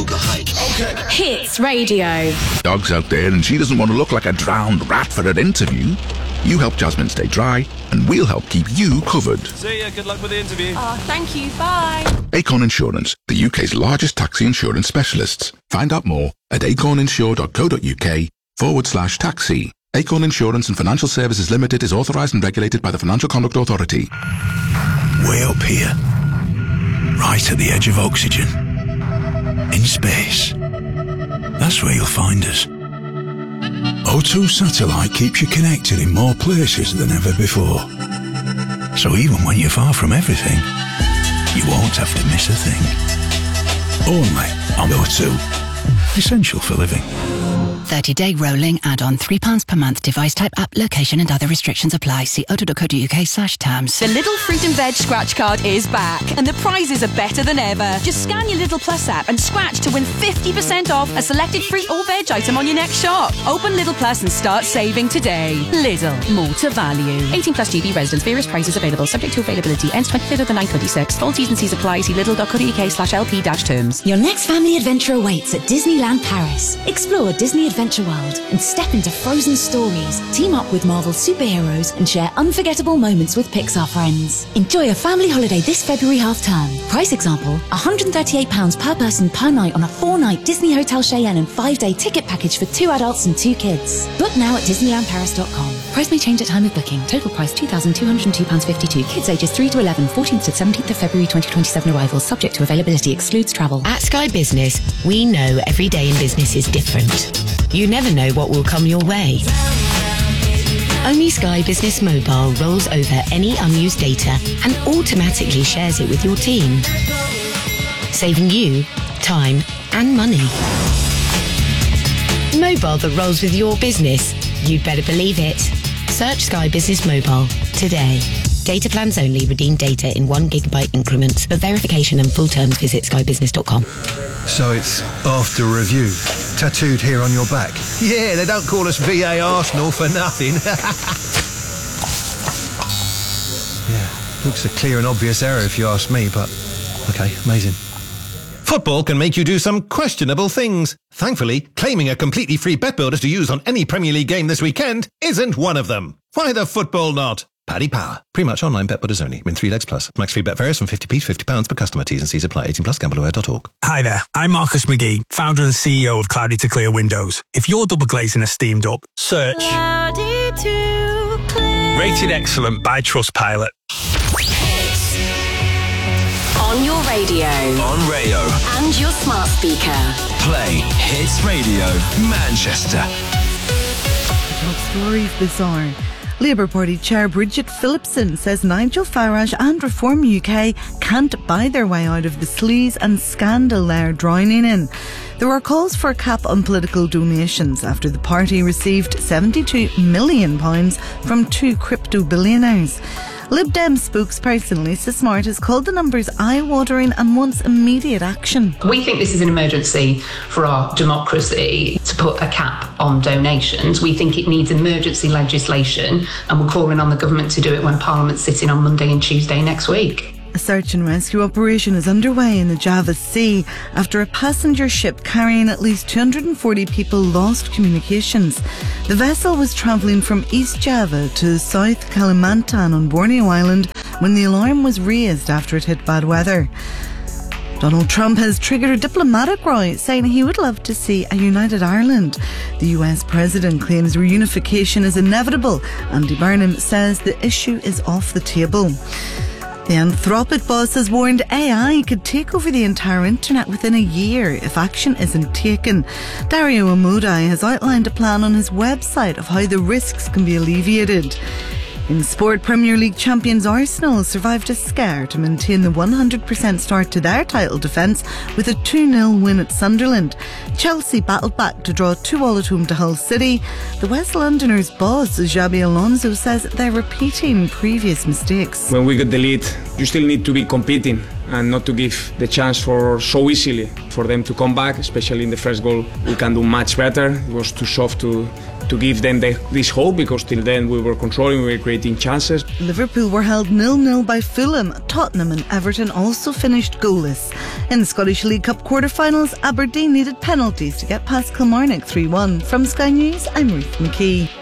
yoga hike. Okay. Hits Radio. Dog's out there and she doesn't want to look like a drowned rat for her interview. You help Jasmine stay dry and we'll help keep you covered. See ya, good luck with the interview. Oh, thank you, bye. Acorn Insurance, the UK's largest taxi insurance specialists. Find out more at acorninsure.co.uk/taxi. Acorn Insurance and Financial Services Limited is authorised and regulated by the Financial Conduct Authority. Way up here, right at the edge of oxygen, in space. That's where you'll find us. O2 Satellite keeps you connected in more places than ever before. So even when you're far from everything, you won't have to miss a thing. Only on O2. Essential for living. 30-day rolling add-on, £3 per month. Device type, app, location and other restrictions apply. See o2.co.uk/terms. The Lidl Fruit and Veg scratch card is back and the prizes are better than ever. Just scan your Lidl Plus app and scratch to win 50% off a selected fruit or veg item on your next shop. Open Lidl Plus and start saving today. Lidl, more to value. 18 plus GB residents. Various prices available. Subject to availability. Ends 25th of the 9/26. Full T's and C's apply. See lidl.co.uk/LP-terms. Your next family adventure awaits at Disneyland Paris. Explore Disney Adventure World and step into frozen stories. Team up with Marvel superheroes and share unforgettable moments with Pixar friends. Enjoy a family holiday this February half-term. Price example, £138 per person per night on a 4-night Disney Hotel Cheyenne and 5-day ticket package for 2 adults and 2 kids. Book now at disneylandparis.com. Price may change at time of booking. Total price £2,202.52. Kids ages 3 to 11, 14th to 17th of February 2027 arrivals. Subject to availability. Excludes travel. At Sky Business, we know every day in business is different. You never know what will come your way. Only Sky Business Mobile rolls over any unused data and automatically shares it with your team, saving you time and money. Mobile that rolls with your business. You'd better believe it. Search Sky Business Mobile today. Data plans only. Redeem data in 1 GB increments. For verification and full terms, visit skybusiness.com. So it's after review. Tattooed here on your back. Yeah, they don't call us VA Arsenal for nothing. Yeah, looks a clear and obvious error if you ask me, but okay, amazing. Football can make you do some questionable things. Thankfully, claiming a completely free bet builders to use on any Premier League game this weekend isn't one of them. Why the football not? Paddy Power. Pre-match online bet builders only. Win 3 legs plus. Max free bet varies from 50p to £50 per customer. T's and C's apply. 18 plus gambleaware.org. Hi there. I'm Marcus McGee, founder and CEO of Cloudy to Clear Windows. If you're double glazing a steamed up, search Cloudy to Clear. Rated Excellent by Trustpilot. On your radio. On Rayo. And your smart speaker. Play Hits Radio Manchester. Top stories this hour. Labour Party Chair Bridget Phillipson says Nigel Farage and Reform UK can't buy their way out of the sleaze and scandal they're drowning in. There were calls for a cap on political donations after the party received £72 million from 2 crypto billionaires. Lib Dem spokesperson Lisa Smart has called the numbers eye-watering and wants immediate action. We think this is an emergency for our democracy to put a cap on donations. We think it needs emergency legislation and we're calling on the government to do it when Parliament's sitting on Monday and Tuesday next week. A search and rescue operation is underway in the Java Sea after a passenger ship carrying at least 240 people lost communications. The vessel was travelling from East Java to South Kalimantan on Borneo Island when the alarm was raised after it hit bad weather. Donald Trump has triggered a diplomatic row, saying he would love to see a united Ireland. The US president claims reunification is inevitable. Andy Burnham says the issue is off the table. The Anthropic boss has warned AI could take over the entire internet within a year if action isn't taken. Dario Amodei has outlined a plan on his website of how the risks can be alleviated. In sport, Premier League champions Arsenal survived a scare to maintain the 100% start to their title defence with a 2-0 win at Sunderland. Chelsea battled back to draw 2-2 at home to Hull City. The West Londoners' boss, Xabi Alonso, says they're repeating previous mistakes. When we get the lead, you still need to be competing and not to give the chance for so easily for them to come back, especially in the first goal. We can do much better. It was too soft to to give them this hope, because till then we were controlling, we were creating chances. Liverpool were held 0-0 by Fulham. Tottenham and Everton also finished goalless. In the Scottish League Cup quarter-finals, Aberdeen needed penalties to get past Kilmarnock 3-1. From Sky News, I'm Ruth McKee.